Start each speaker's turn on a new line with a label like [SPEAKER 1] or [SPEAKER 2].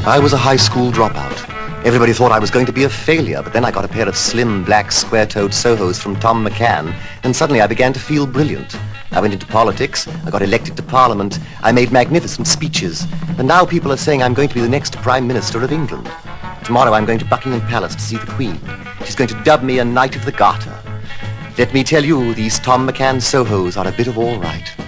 [SPEAKER 1] I was a high school dropout. Everybody thought I was going to be a failure, but then I got a pair of slim, black, square-toed Sohos from Tom McCann, and suddenly I began to feel brilliant. I went into politics, I got elected to Parliament, I made magnificent speeches, and now people are saying I'm going to be the next Prime Minister of England. Tomorrow I'm going to Buckingham Palace to see the Queen. She's going to dub me a Knight of the Garter. Let me tell you, these Tom McCann Sohos are a bit of all right.